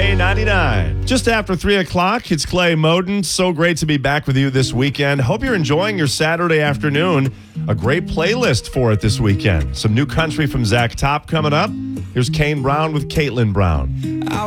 K99. Just after 3 o'clock, it's Clay Moden. So great to be back with you this weekend. Hope you're enjoying your Saturday afternoon. A great playlist for it this weekend. Some new country from Zach Top coming up. Here's Kane Brown with Caitlin Brown.